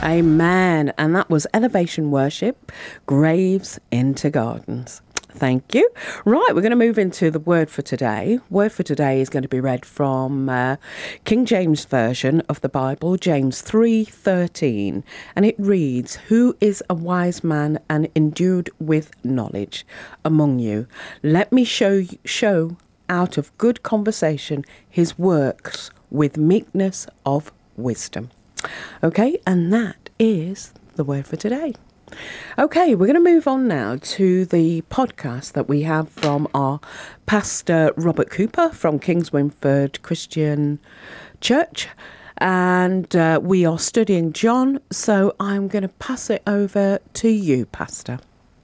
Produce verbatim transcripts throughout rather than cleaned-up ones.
Amen. And that was Elevation Worship, Graves into Gardens. Thank you. Right, we're going to move into the word for today. Word for today is going to be read from uh, King James Version of the Bible, James three thirteen. And it reads, "Who is a wise man and endued with knowledge among you? Let me show show out of good conversation his works with meekness of wisdom." Okay, and that is the word for today. Okay, we're going to move on now to the podcast that we have from our Pastor Robert Cooper from Kings Winford Christian Church. And uh, we are studying John, so I'm going to pass it over to you, Pastor.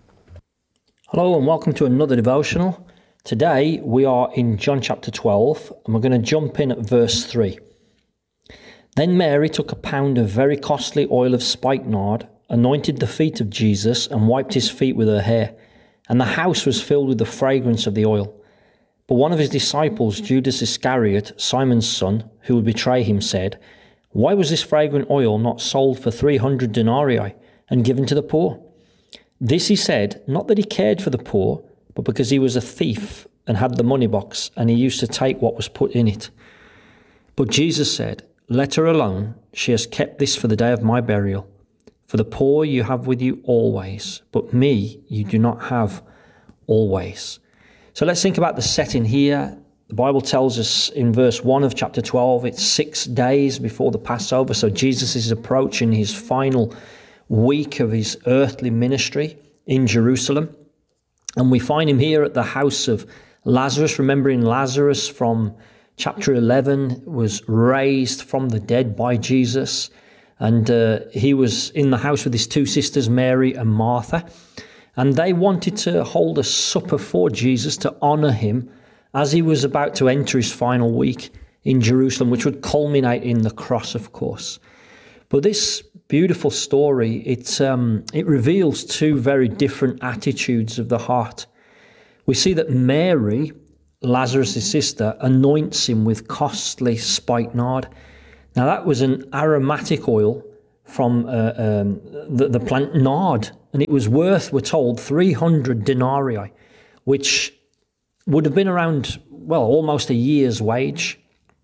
Hello and welcome to another devotional. Today we are in John chapter twelve and we're going to jump in at verse three. "Then Mary took a pound of very costly oil of spikenard, anointed the feet of Jesus and wiped his feet with her hair, and the house was filled with the fragrance of the oil. But one of his disciples, Judas Iscariot, Simon's son, who would betray him, said, 'Why was this fragrant oil not sold for three hundred denarii and given to the poor?' This he said, not that he cared for the poor, but because he was a thief and had the money box, and he used to take what was put in it. But Jesus said, 'Let her alone. She has kept this for the day of my burial. For the poor you have with you always, but me you do not have always.'" So let's think about the setting here. The Bible tells us in verse one of chapter twelve, it's six days before the Passover. So Jesus is approaching his final week of his earthly ministry in Jerusalem. And we find him here at the house of Lazarus, remembering Lazarus from chapter eleven was raised from the dead by Jesus. And uh, he was in the house with his two sisters, Mary and Martha. And they wanted to hold a supper for Jesus to honour him as he was about to enter his final week in Jerusalem, which would culminate in the cross, of course. But this beautiful story, it, um, it reveals two very different attitudes of the heart. We see that Mary, Lazarus' sister, anoints him with costly spikenard. Now that was an aromatic oil from uh, um, the, the plant nard, and it was worth, we're told, three hundred denarii, which would have been around, well, almost a year's wage.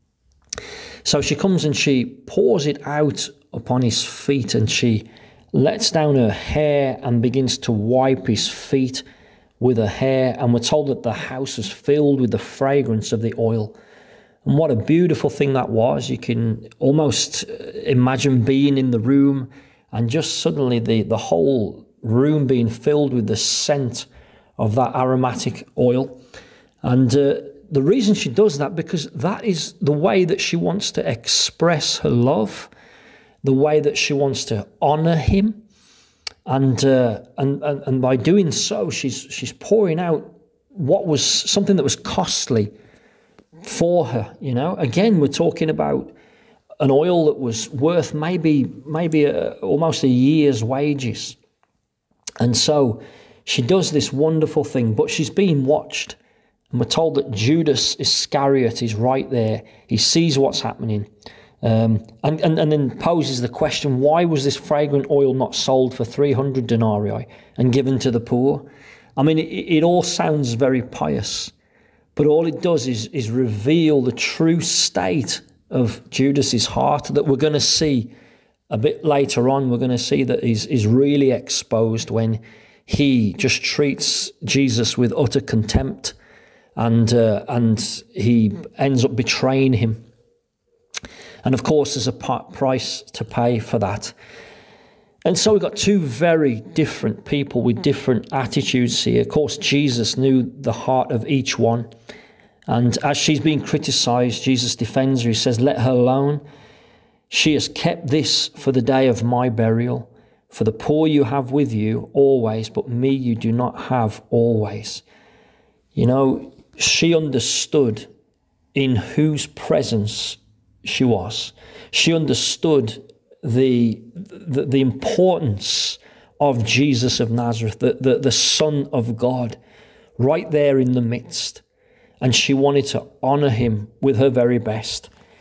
So she comes and she pours it out upon his feet, and she lets down her hair and begins to wipe his feet with her hair. And we're told that the house was filled with the fragrance of the oil. And what a beautiful thing that was. You can almost imagine being in the room and just suddenly the, the whole room being filled with the scent of that aromatic oil. And uh, the reason she does that, because that is the way that she wants to express her love, the way that she wants to honour him. And, uh, and, and, and by doing so, she's, she's pouring out what was something that was costly for her. You know, again, we're talking about an oil that was worth maybe maybe a, almost a year's wages. And so she does this wonderful thing, but she's being watched. And we're told that Judas Iscariot is right there. He sees what's happening, um, and, and, and then poses the question, why was this fragrant oil not sold for three hundred denarii and given to the poor? I mean, it, it all sounds very pious. But all it does is, is reveal the true state of Judas's heart that we're going to see a bit later on. We're going to see that is is really exposed when he just treats Jesus with utter contempt, and uh, and he ends up betraying him. And of course, there's a price to pay for that. And so we've got two very different people with different attitudes here. Of course, Jesus knew the heart of each one. And as she's being criticised, Jesus defends her. He says, "Let her alone. She has kept this for the day of my burial. For the poor you have with you always, but me you do not have always." You know, she understood in whose presence she was. She understood the, the, the importance of Jesus of Nazareth, the, the, the Son of God, right there in the midst. And she wanted to honour him with her very best.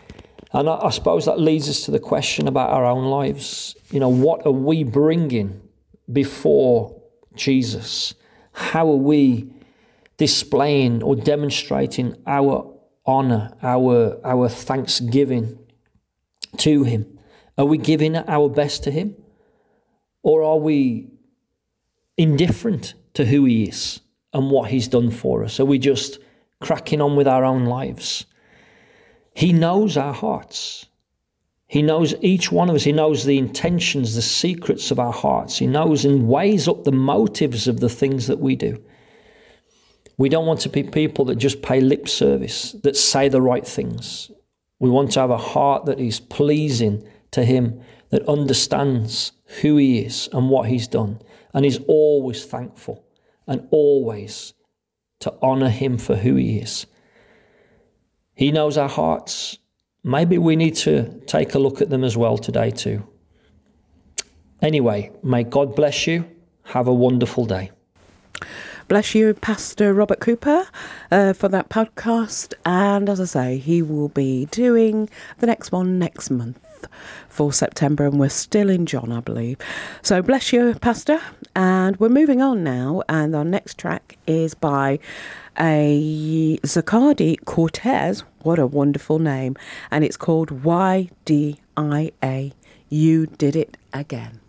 And I, I suppose that leads us to the question about our own lives. You know, what are we bringing before Jesus? How are we displaying or demonstrating our honour, our our thanksgiving to him? Are we giving our best to him? Or are we indifferent to who he is and what he's done for us? Are we just cracking on with our own lives? He knows our hearts. He knows each one of us. He knows the intentions, the secrets of our hearts. He knows and weighs up the motives of the things that we do. We don't want to be people that just pay lip service, that say the right things. We want to have a heart that is pleasing to him, that understands who he is and what he's done, and is always thankful and always to honour him for who he is. He knows our hearts. Maybe we need to take a look at them as well today too. Anyway, may God bless you. Have a wonderful day. Bless you, Pastor Robert Cooper, uh, for that podcast. And as I say, he will be doing the next one next month for September, and we're still in John, I believe. So bless you, Pastor. And we're moving on now, and our next track is by a Zaccardi Cortez. What a wonderful name. And it's called Y D I A. You Did It Again.